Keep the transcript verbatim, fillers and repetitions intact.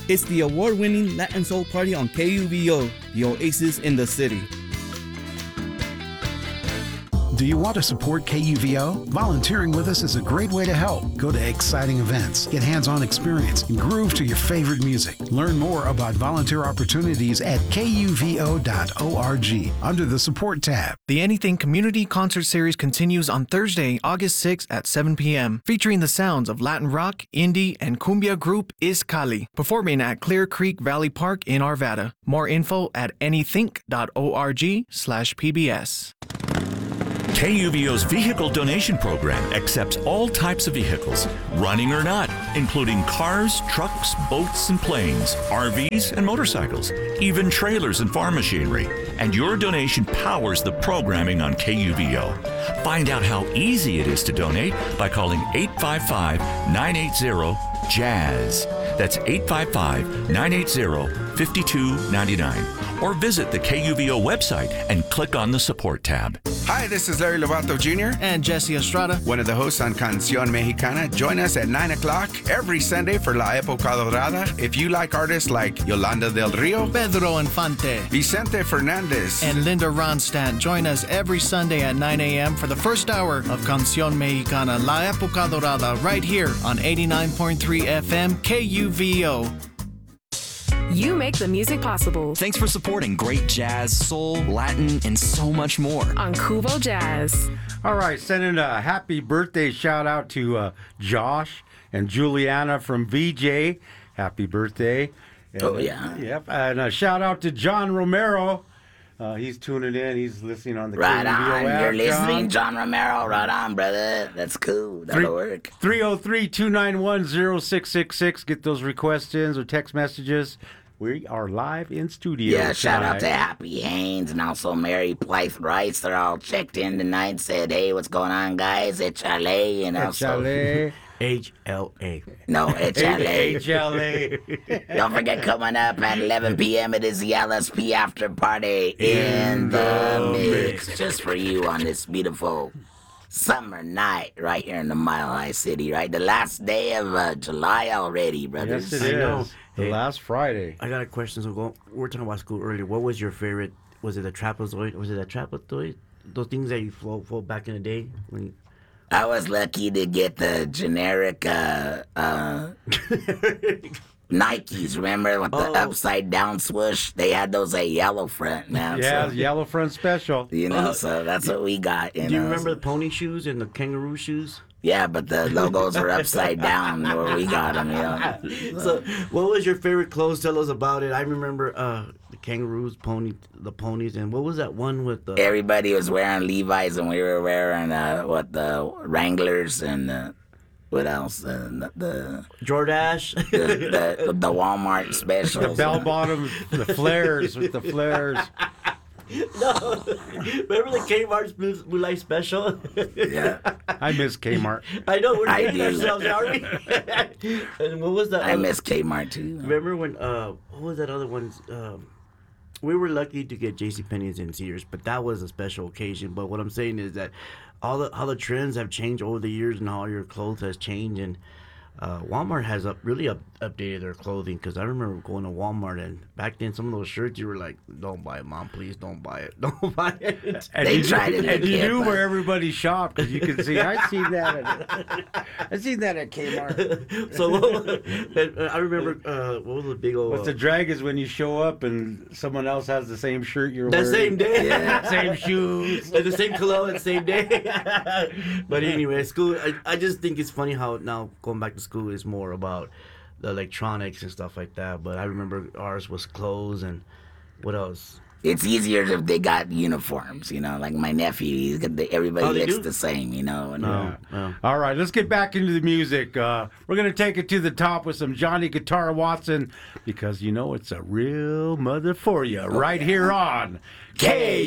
It's the award-winning Latin Soul Party on K U V O, the oasis in the city. Do you want to support K U V O? Volunteering with us is a great way to help. Go to exciting events, get hands-on experience, and groove to your favorite music. Learn more about volunteer opportunities at K U V O dot org under the Support tab. The Anything Community Concert Series continues on Thursday, August sixth at seven p.m., featuring the sounds of Latin rock, indie, and cumbia group Izcalli, performing at Clear Creek Valley Park in Arvada. More info at anythink dot org slash PBS. K U V O's vehicle donation program accepts all types of vehicles, running or not, including cars, trucks, boats, and planes, R Vs, and motorcycles, even trailers and farm machinery. And your donation powers the programming on K U V O. Find out how easy it is to donate by calling eight five five, nine eight zero, JAZZ. That's eight five five, nine eight zero, five two nine nine. Or visit the K U V O website and click on the Support tab. Hi, this is Larry Lovato Junior And Jesse Estrada. One of the hosts on Canción Mexicana. Join us at nine o'clock every Sunday for La Época Dorada. If you like artists like Yolanda del Rio, Pedro Infante, Vicente Fernandez, and Linda Ronstadt, join us every Sunday at nine a.m. for the first hour of Canción Mexicana, La Época Dorada, right here on eighty-nine point three F M K U V O. You make the music possible. Thanks for supporting great jazz, soul, Latin, and so much more on Kubo Jazz. All right, sending a happy birthday shout out to uh, Josh and Juliana from V J. Happy birthday. And, oh, yeah. Yep. And a shout out to John Romero. Uh, he's tuning in. He's listening on the Right K U V O on. app, You're listening, John. John Romero. Right on, brother. That's cool. That'll Three- work. three oh three, two nine one, oh six six six. Get those requests in or text messages. We are live in studio. Yeah, shout tonight. out to Happy Haynes and also Mary Blythe Rice. They're all checked in tonight. Said, hey, what's going on, guys? It's L A. And also... H L A. H L A. No, it's L A. H L A. Don't forget, coming up at eleven p.m., it is the L S P after party in the mix. Just for you on this beautiful summer night right here in the Mile High City, right? The last day of uh, July already, brothers. Yes, it I know. is. The last Friday. I got a question. So go, we were talking about school earlier. What was your favorite? Was it a trapezoid? Was it a trapezoid? Those things that you float, float back in the day? When I was lucky to get the generic uh, uh, Nikes, remember, with the Oh. upside down swoosh? They had those at Yellow Front now. Yeah, so, Yellow Front Special. you know, so that's what we got. You Do you know, remember so- the pony shoes and the kangaroo shoes? Yeah, but the logos were upside down where we got them, you know. So, what was your favorite clothes? Tell us about it. I remember uh, the kangaroos, pony, the ponies, and what was that one with the? Everybody was wearing Levi's and we were wearing, uh, what, the Wranglers and uh, what else? Uh, the, the, Jordache. the, the, the Walmart specials. The bell bottoms, the flares with the flares. No, remember the Kmart's Blue, Blue Light Special? Yeah. I miss Kmart. I know, we're I dating do. ourselves, are we? And what was that? I other- miss Kmart too. Remember when, uh, what was that other one? Um, we were lucky to get JCPenney's and Sears, but that was a special occasion. But what I'm saying is that all the how the trends have changed over the years and how your clothes has changed. And uh, Walmart has up, really up, updated their clothing, because I remember going to Walmart and back then some of those shirts you were like, don't buy it, Mom, please don't buy it. Don't buy it. And They you, tried to and make you it, knew but- where everybody shopped because you could see. I seen that. At, I seen that at Kmart. So what was, and, uh, I remember, uh, what was the big old... What's the drag is when you show up and someone else has the same shirt you're That wearing. same day. Yeah. Same shoes. Like the same cologne, the same day. But anyway, school, I, I just think it's funny how now going back to school is more about the electronics and stuff like that. But I remember ours was clothes and what else? It's easier if they got uniforms, you know. Like my nephew, he's got the, everybody Oh, they looks do? the same, you know. And, No, no. All right, let's get back into the music. Uh, we're going to take it to the top with some Johnny Guitar Watson because, you know, it's a real mother for you right here on K